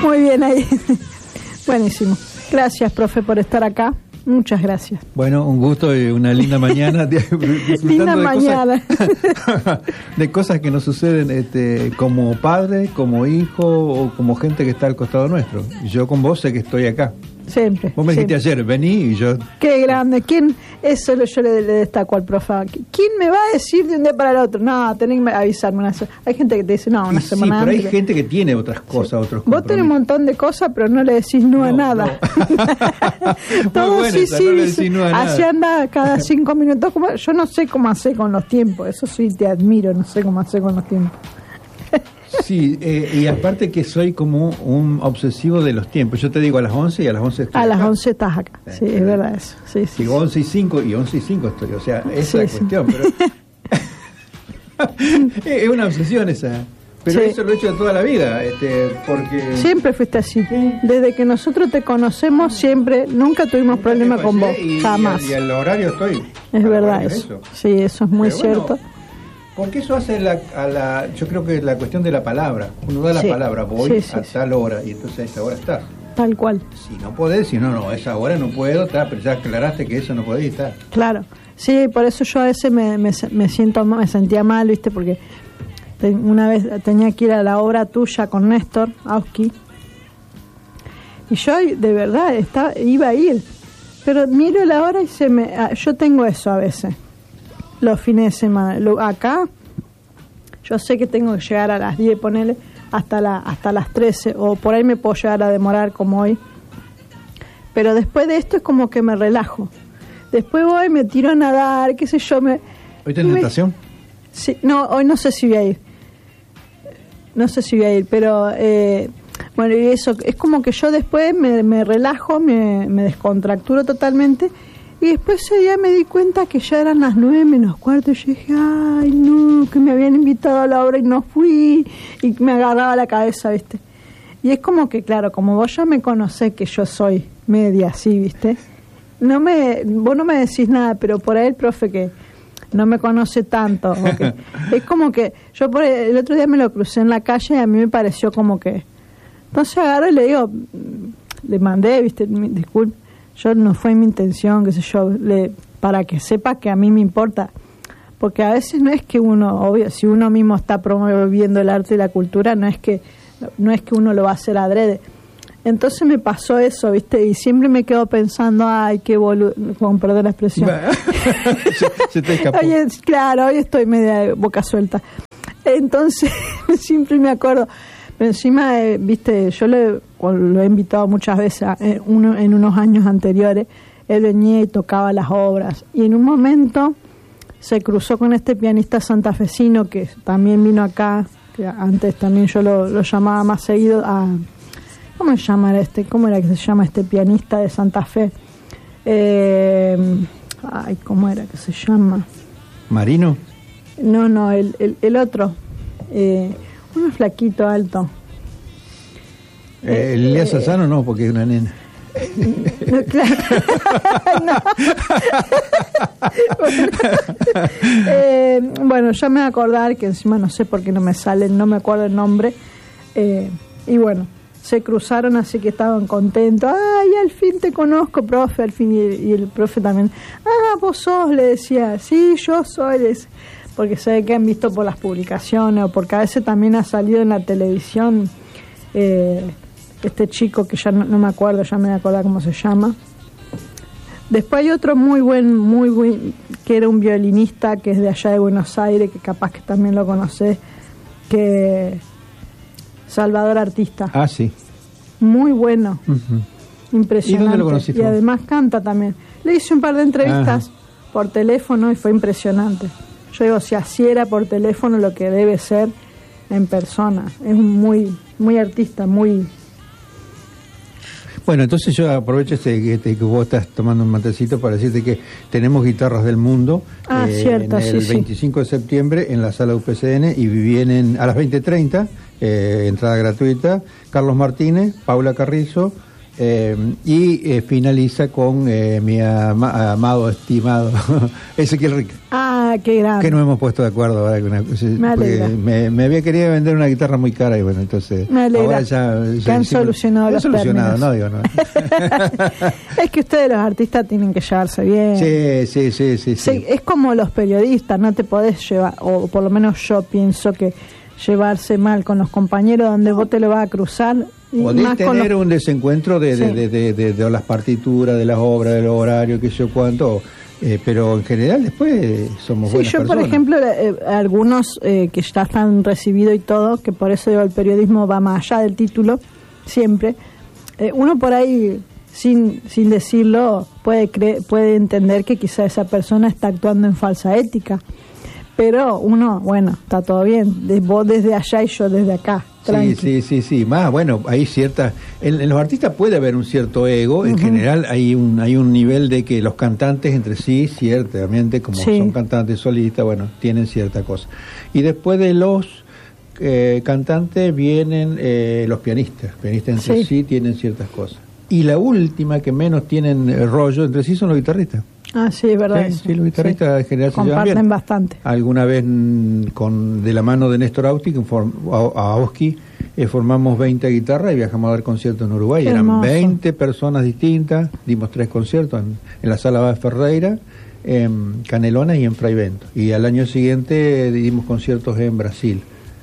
Muy bien ahí. Buenísimo. Gracias, profe, por estar acá. Muchas gracias. Bueno, un gusto y una linda mañana. Linda mañana. De cosas que nos suceden como padre, como hijo o como gente que está al costado nuestro. Yo con vos sé que estoy acá. Siempre. Vos me dijiste ayer, vení y yo... Qué grande. ¿Quién? Eso yo le destaco al profe. ¿Quién me va a decir de un día para el otro? No, tenés que avisarme. Hay gente que te dice, no, una semana pero antes. hay gente que tiene otras cosas, otros compromisos. Vos tenés un montón de cosas, pero no le decís no a nada. No. Todo bueno, sí, no le decís no a nada. así anda cada 5 minutos. Yo no sé cómo hacer con los tiempos. Eso sí te admiro, no sé cómo hacer con los tiempos. Sí, y aparte que soy como un obsesivo de los tiempos. Yo te digo a las 11 y a las 11 estoy a acá. las 11 estás acá. Sí, es verdad eso. Sí, sí. Digo 11 y 5 y 11 y 5 estoy. O sea, esa es la cuestión. Pero es una obsesión esa. Pero Sí. eso lo he hecho toda la vida. Porque Siempre fuiste así. Desde que nosotros te conocemos, siempre, nunca tuvimos problema con vos. Jamás. Y al horario estoy. Es verdad eso. Sí, eso es muy cierto. Bueno, porque eso hace yo creo que la cuestión de la palabra. Uno da la palabra, voy a tal hora, y entonces a esa hora estás. Tal cual. Si no podés, si no, a esa hora no puedo, pero ya aclaraste que eso no podés estar. Claro. Sí, por eso yo a veces me sentía mal, ¿viste? Porque una vez tenía que ir a la obra tuya con Néstor Auski. Y yo, de verdad, iba a ir. Pero miro la hora y yo tengo eso a veces. Los fines de semana. Acá, yo sé que tengo que llegar a las 10, ponele, hasta las 13, o por ahí me puedo llegar a demorar como hoy. Pero después de esto es como que me relajo. Después voy, me tiro a nadar, qué sé yo. ¿Hoy tenés natación? Sí, no, hoy no sé si voy a ir. No sé si voy a ir, pero... bueno, y eso, es como que yo después me relajo, me descontracturo totalmente. Y después ese día me di cuenta que ya eran las 9:15 y yo dije, ay no, que me habían invitado a la obra y no fui, y me agarraba la cabeza, ¿viste? Y es como que, claro, como vos ya me conocés que yo soy media así, ¿viste? Vos no me decís nada, pero por ahí el profe que no me conoce tanto, es como que yo el otro día me lo crucé en la calle y a mí me pareció como que... Entonces agarro y le digo, le mandé, ¿viste? Disculpe. Yo no fue mi intención, qué sé yo, para que sepa que a mí me importa. Porque a veces no es que uno, obvio, si uno mismo está promoviendo el arte y la cultura, no es que uno lo va a hacer adrede. Entonces me pasó eso, ¿viste? Y siempre me quedo pensando, ay, qué boludo, con perdón la expresión. Se te escapó. Hoy estoy media boca suelta. Entonces, siempre me acuerdo. Pero encima, viste, yo lo he invitado muchas veces en unos años anteriores. Él venía y tocaba las obras. Y en un momento se cruzó con este pianista santafesino que también vino acá, que antes también yo lo llamaba más seguido a... ¿Cómo se llama ¿Cómo era que se llama este pianista de Santa Fe? ¿Cómo era que se llama? ¿Marino? No, el otro. Uno flaquito, alto. Elías Alzano no, porque es una nena. No, claro. No. Bueno, ya me voy a acordar que encima no sé por qué no me acuerdo el nombre. Y bueno, se cruzaron, así que estaban contentos. Ay, al fin te conozco, profe, al fin. Y el profe también. Vos sos, le decía. Sí, yo soy, le decía. Porque se ve que han visto por las publicaciones o porque a veces también ha salido en la televisión este chico que ya no me acuerdo, ya me voy a acordar cómo se llama. Después hay otro muy buen, que era un violinista que es de allá de Buenos Aires, que capaz que también lo conocés, que Salvador Artista. Ah, sí. Muy bueno. Uh-huh. Impresionante. ¿Y dónde lo conociste? Y además canta también. Le hice un par de entrevistas por teléfono y fue impresionante. Yo digo, si así era por teléfono, lo que debe ser en persona. Es muy artista, muy... Bueno, entonces yo aprovecho que vos estás tomando un matecito para decirte que tenemos guitarras del mundo cierto, en el 25 de septiembre en la sala UPCN y vienen a las 20:30, entrada gratuita, Carlos Martínez, Paula Carrizo, Y finaliza con mi amado, estimado Ezequiel Rica. Ah, qué grande. Que nos hemos puesto de acuerdo ahora me había querido vender una guitarra muy cara y bueno, entonces ahora ya han solucionado los términos. No digo, no. Es que ustedes los artistas tienen que llevarse bien. Sí. Es como los periodistas, no te podés llevar, o por lo menos yo pienso que llevarse mal con los compañeros donde vos te lo vas a cruzar. Podés tener un desencuentro de las partituras, de las obras, del horario, qué sé yo cuánto, pero en general después somos buenas personas. Por ejemplo, algunos que ya están recibidos y todo, que por eso digo, el periodismo va más allá del título, siempre, uno por ahí, sin decirlo, puede entender que quizá esa persona está actuando en falsa ética. Pero uno, bueno, está todo bien, vos desde allá y yo desde acá. Sí. Más, bueno, hay cierta... En los artistas puede haber un cierto ego, en general hay un nivel de que los cantantes entre sí, ciertamente, como son cantantes solistas, bueno, tienen cierta cosa. Y después de los cantantes vienen los pianistas entre sí tienen ciertas cosas. Y la última que menos tienen rollo entre sí son los guitarristas. Ah, sí, es verdad. Sí, los guitarristas en general se llevan bien. Comparten bastante. Alguna vez de la mano de Néstor Austi, formamos 20 guitarras y viajamos a dar conciertos en Uruguay. Eran 20 personas distintas, dimos 3 conciertos en la Sala Báez Ferreira, en Canelones y en Fraivento. Y al año siguiente dimos conciertos en Brasil.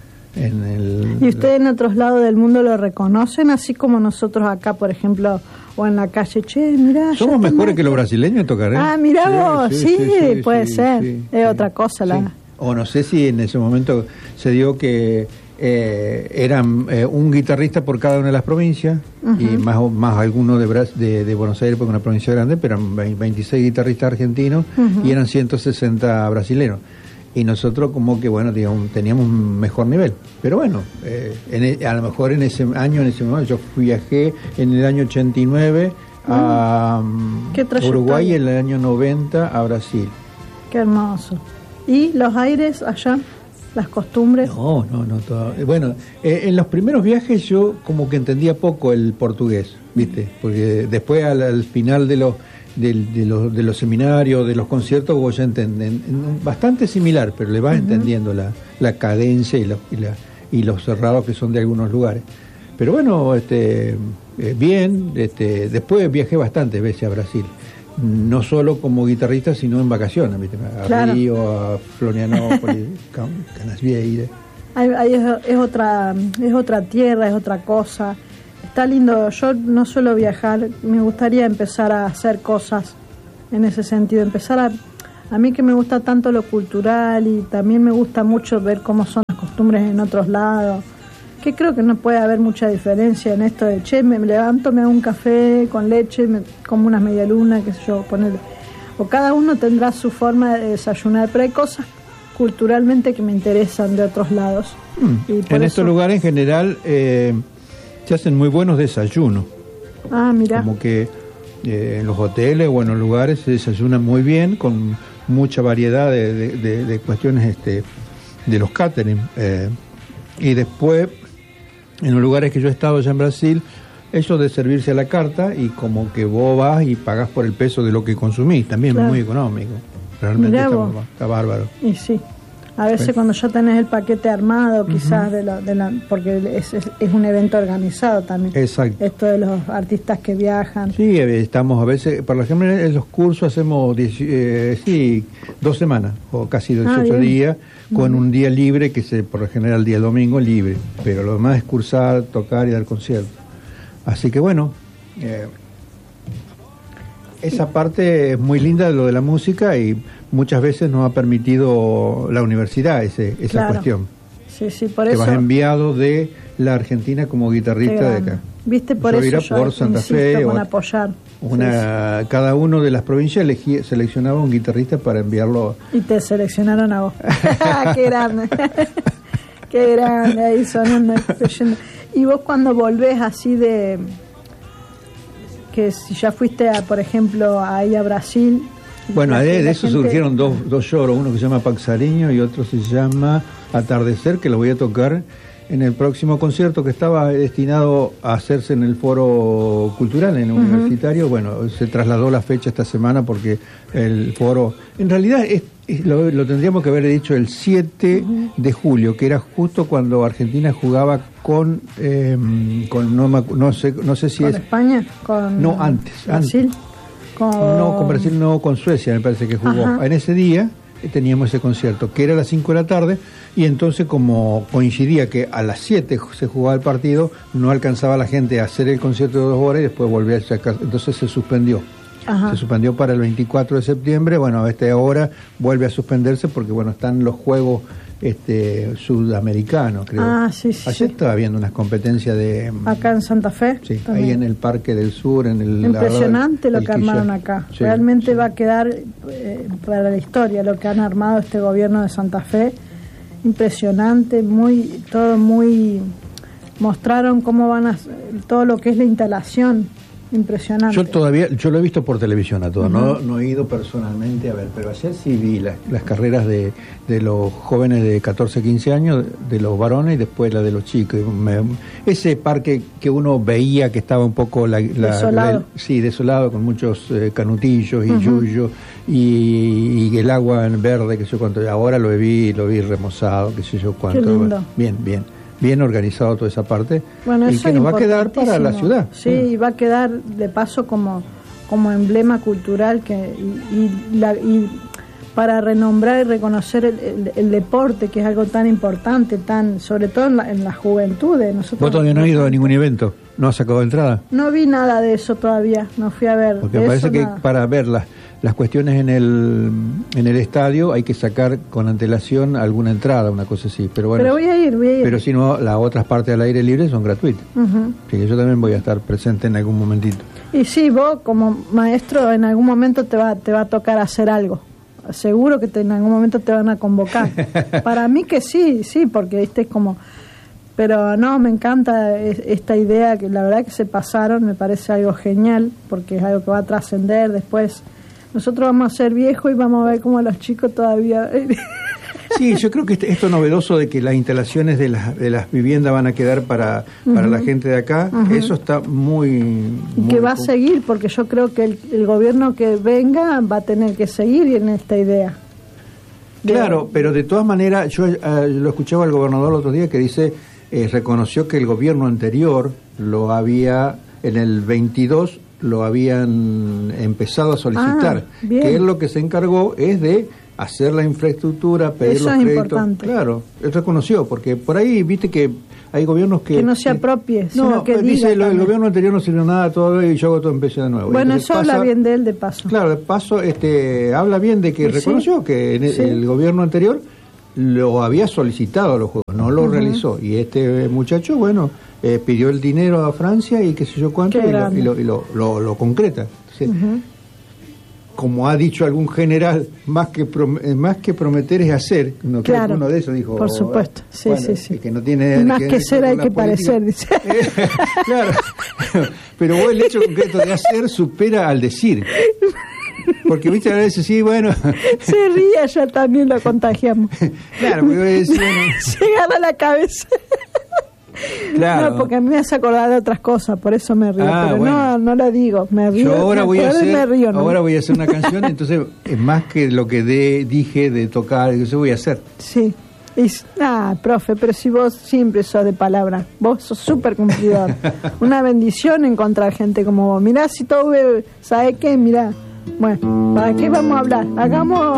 ¿Y ustedes en otros lados del mundo lo reconocen, así como nosotros acá, por ejemplo, o en la calle? Che, mirá, somos mejores que los brasileños en tocar, ¿eh? Ah, mirá vos, sí, puede ser. Es otra cosa. O no sé si en ese momento se dio que eran un guitarrista por cada una de las provincias, y más algunos de Buenos Aires, porque es una provincia grande, pero eran 26 guitarristas argentinos y eran 160 brasileños. Y nosotros como que, bueno, digamos, teníamos un mejor nivel. Pero bueno, a lo mejor en ese momento, yo viajé en el año 89 a Uruguay y en el año 90 a Brasil. Qué hermoso. ¿Y los aires allá? ¿Las costumbres? No, todo. Bueno, en los primeros viajes yo como que entendía poco el portugués, ¿viste? Porque después al final de los seminarios, de los conciertos, vos ya entendés, bastante similar, pero le vas entendiendo la cadencia y los cerrados que son de algunos lugares. Pero bueno, bien, después viajé bastantes veces a Brasil, no solo como guitarrista, sino en vacaciones, ¿viste? A Río, a Florianópolis, Canasvieiras. Ahí es otra tierra, es otra cosa. Está lindo. Yo no suelo viajar, me gustaría empezar a hacer cosas en ese sentido, a mí que me gusta tanto lo cultural y también me gusta mucho ver cómo son las costumbres en otros lados, que creo que no puede haber mucha diferencia en esto de, che, me levanto, me hago un café con leche, me como unas medialunas, qué sé yo, ponerle. O cada uno tendrá su forma de desayunar, pero hay cosas culturalmente que me interesan de otros lados. En estos lugares en general se hacen muy buenos desayunos. Ah, mira. Como que en los hoteles o en los lugares se desayuna muy bien, con mucha variedad de cuestiones de los catering. Y después, en los lugares que yo he estado allá en Brasil, eso de servirse a la carta y como que vos vas y pagás por el peso de lo que consumís, también es muy económico. Realmente está bárbaro. Y sí. A veces cuando ya tenés el paquete armado, quizás porque es un evento organizado también. Exacto. Esto de los artistas que viajan. Sí, estamos a veces, por ejemplo, en los cursos hacemos 2 semanas o casi 18 días, con un día libre, que por lo general el día domingo libre, pero lo demás es cursar, tocar y dar conciertos. Así que bueno, esa parte es muy linda de lo de la música y muchas veces nos ha permitido la universidad esa cuestión. Sí, por que eso. vas enviado de la Argentina como guitarrista de acá. Viste, por eso yo por Santa Fe con apoyar. Cada uno de las provincias seleccionaba un guitarrista para enviarlo. Y te seleccionaron a vos. Qué grande. Qué grande, ahí sonando. Y vos cuando volvés así que si ya fuiste, por ejemplo, ahí a Brasil... Bueno, de eso surgieron dos lloros, uno que se llama Paxariño y otro se llama Atardecer, que lo voy a tocar en el próximo concierto que estaba destinado a hacerse en el Foro Cultural, en el Universitario. Bueno, se trasladó la fecha esta semana porque el foro, en realidad lo tendríamos que haber dicho el 7 de julio, que era justo cuando Argentina jugaba con no sé si ¿Con es España? ¿Con antes Brasil? No, con Brasil no, con Suecia me parece que jugó. Ajá. En ese día teníamos ese concierto, que era a las 5 de la tarde, y entonces como coincidía que a las 7 se jugaba el partido, no alcanzaba la gente a hacer el concierto de 2 horas y después volver a sacar, entonces se suspendió. Ajá. Se suspendió para el 24 de septiembre, bueno, a esta hora vuelve a suspenderse porque, bueno, están los Juegos sudamericanos, creo. Sí. Ayer estaba viendo unas competencias de... Acá en Santa Fe. Sí, también. Ahí en el Parque del Sur, en el... Impresionante lo que armaron acá. Sí, realmente va a quedar para la historia lo que han armado este gobierno de Santa Fe. Impresionante, todo muy... Mostraron cómo van a... todo lo que es la instalación. Impresionante. Yo lo he visto por televisión a todo, no he ido personalmente a ver, pero ayer sí vi las carreras de los jóvenes de 14, 15 años, de los varones, y después la de los chicos. Ese parque que uno veía que estaba un poco desolado. Desolado, con muchos canutillos y yuyos, y el agua en verde, que sé yo cuánto. Ahora lo vi remozado, que sé yo cuánto. Qué lindo. Bien organizado toda esa parte, bueno, y que nos va a quedar para la ciudad. Sí, va a quedar de paso como emblema cultural y para renombrar y reconocer el deporte, que es algo tan importante, sobre todo en la juventud de nosotros. ¿Vos todavía no has ido a ningún evento? ¿No has sacado entrada? No vi nada de eso todavía, no fui a ver. Porque me parece que para ver las cuestiones en el estadio hay que sacar con antelación alguna entrada, una cosa así. Pero bueno, voy a ir. Pero si no, las otras partes al aire libre son gratuitas. Así que yo también voy a estar presente en algún momentito. Y sí, vos como maestro en algún momento te va a tocar hacer algo. Seguro que en algún momento te van a convocar. Para mí que sí, porque es como... Pero no, me encanta esta idea, que la verdad que se pasaron, me parece algo genial, porque es algo que va a trascender después. Nosotros vamos a ser viejos y vamos a ver cómo los chicos todavía... Sí, yo creo que esto novedoso de que las instalaciones de las viviendas van a quedar para la gente de acá, eso está muy que va a seguir, porque yo creo que el gobierno que venga va a tener que seguir en esta idea. Claro, pero de todas maneras, yo lo escuchaba al gobernador el otro día que dice, reconoció que el gobierno anterior lo había, en el 22, lo habían empezado a solicitar, que él lo que se encargó es de hacer la infraestructura, pedir eso los es créditos. Importante. Claro, él reconoció, porque por ahí viste que hay gobiernos que no se apropie, sino que dice diga el gobierno anterior no sirvió nada todavía y yo hago todo empecé de nuevo. Bueno, eso habla bien de él de paso. Claro, de paso habla bien de que reconoció que el gobierno anterior lo había solicitado a los juegos, no lo realizó, y este muchacho, bueno, pidió el dinero a Francia y qué sé yo cuánto, y lo concreta. Entonces, como ha dicho algún general, más que prometer es hacer. No creo que uno de esos dijo. Por supuesto, sí. Que no tiene más que ser hay que parecer, dice. Claro, pero vos el hecho concreto de hacer supera al decir. Porque viste a veces sí, bueno. Se ría, ya también lo contagiamos. Claro, porque decir, bueno. Se agarra la cabeza. Claro. No, porque a mí me hace acordar de otras cosas, por eso me río, pero bueno. no lo digo, me río. Yo ahora voy a hacer ¿no? una canción, entonces es más que lo que dije de tocar, eso voy a hacer. Sí. Profe, pero si vos siempre sos de palabra, vos sos súper cumplidor. Una bendición encontrar gente como vos. Mirá, si todo ¿sabe qué? Mirá. Bueno, ¿para qué vamos a hablar? Hagamos